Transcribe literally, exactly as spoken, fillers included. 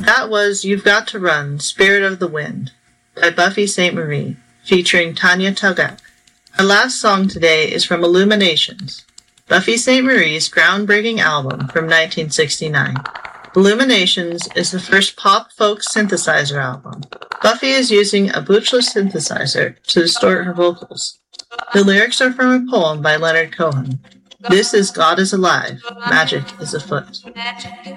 That was You've Got to Run, Spirit of the Wind by Buffy Sainte-Marie, featuring Tanya Tagaq. Our last song today is from Illuminations, Buffy Sainte-Marie's groundbreaking album from nineteen sixty-nine. Illuminations is the first pop-folk synthesizer album. Buffy is using a bootyless synthesizer to distort her vocals. The lyrics are from a poem by Leonard Cohen. This is God is Alive, Magic is Afoot.